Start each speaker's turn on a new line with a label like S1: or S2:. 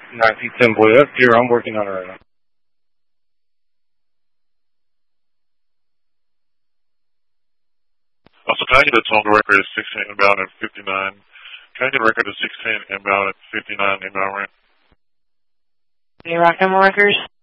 S1: 910 boy up here. I'm working on it right now.
S2: Also, can I get a Tonga record at 16 inbound at 59? Can I get a record at 16 inbound at 59 inbound ramp?
S3: Any Rock Number records?